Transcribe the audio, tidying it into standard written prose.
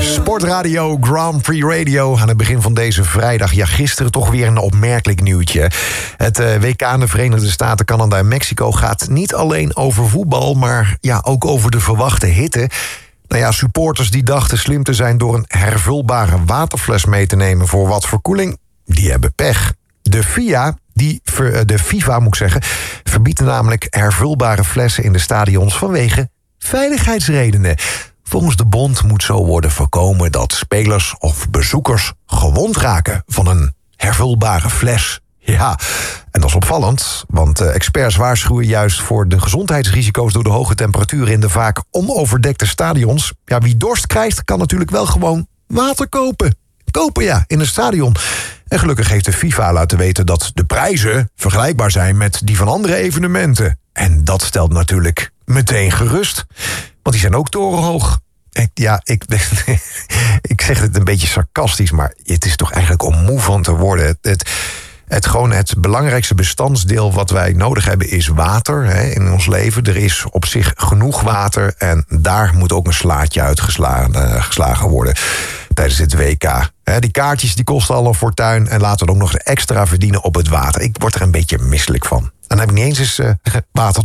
Sportradio, Grand Prix Radio aan het begin van deze vrijdag. Ja, gisteren toch weer een opmerkelijk nieuwtje. Het WK in de Verenigde Staten, Canada en Mexico gaat niet alleen over voetbal, maar ja, ook over de verwachte hitte. Nou ja, supporters die dachten slim te zijn door een hervulbare waterfles mee te nemen voor wat verkoeling, die hebben pech. De FIFA moet ik zeggen, verbiedt namelijk hervulbare flessen in de stadions vanwege veiligheidsredenen. Volgens de bond moet zo worden voorkomen dat spelers of bezoekers gewond raken van een hervulbare fles. Ja, en dat is opvallend, want experts waarschuwen juist voor de gezondheidsrisico's door de hoge temperaturen in de vaak onoverdekte stadions. Ja, wie dorst krijgt, kan natuurlijk wel gewoon water kopen. Ja, in een stadion. En gelukkig heeft de FIFA laten weten dat de prijzen vergelijkbaar zijn met die van andere evenementen. En dat stelt natuurlijk meteen gerust. Want die zijn ook torenhoog. Ik zeg het een beetje sarcastisch, maar het is toch eigenlijk om moe van te worden. Het belangrijkste bestandsdeel wat wij nodig hebben is water in ons leven. Er is op zich genoeg water en daar moet ook een slaatje uitgeslagen worden tijdens het WK. Die kaartjes die kosten al een fortuin en laten we ook nog extra verdienen op het water. Ik word er een beetje misselijk van. En dan heb ik niet eens water